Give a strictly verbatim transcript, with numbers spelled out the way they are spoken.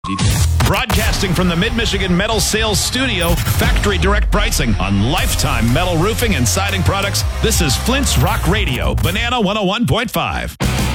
Broadcasting from the Mid-Michigan Metal Sales Studio, factory direct pricing on lifetime metal roofing and siding products. This is Flint's Rock Radio, Banana one oh one point five.